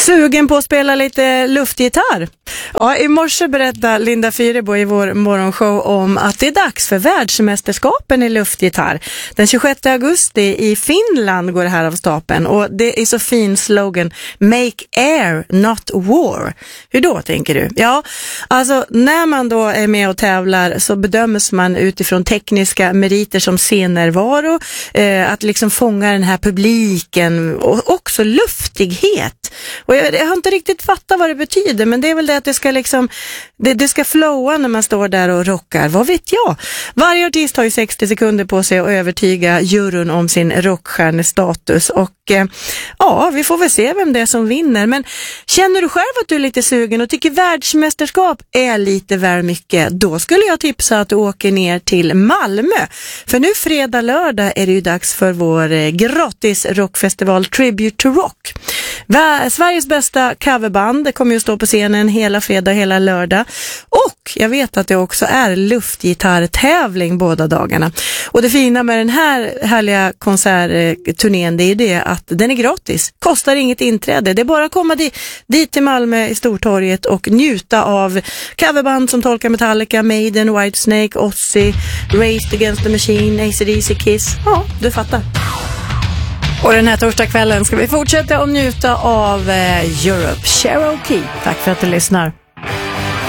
Sugen på att spela lite luftgitarr? Ja, i morse berättade Linda Fyrebo i vår morgonshow om att det är dags för världsmästerskapen i luftgitarr. Den 26 augusti i Finland går det här av stapeln och det är så fin slogan: Make air, not war. Hur då, tänker du? Ja, alltså när man då är med och tävlar så bedöms man utifrån tekniska meriter som scenärvaro, att liksom fånga den här publiken och också luftighet. Och jag har inte riktigt fattat vad det betyder, men det är väl det att det ska liksom det ska flowa när man står där och rockar. Vad vet jag? Varje artist har ju 60 sekunder på sig att övertyga juryn om sin rockstjärnestatus och ja, vi får väl se vem det är som vinner. Men känner du själv att du är lite sugen och tycker världsmästerskap är lite väl mycket, då skulle jag tipsa att du åker ner till Malmö. För nu fredag, lördag är det ju dags för vår gratis rockfestival Tribute to Rock. Sveriges bästa coverband kommer ju stå på scenen hela fredag och hela lördag. Och jag vet att det också är luftgitarrtävling båda dagarna. Och det fina med den här härliga konsertturnén, det är det att den är gratis. Kostar inget inträde. Det är bara att komma dit till Malmö i Stortorget och njuta av coverband som Tolka Metallica, Maiden, Whitesnake, Ozzy, Raised Against the Machine, AC/DC, Kiss. Ja, du fattar. Och den här torsdagskvällen ska vi fortsätta att njuta av Europe Cherokee. Tack för att du lyssnar.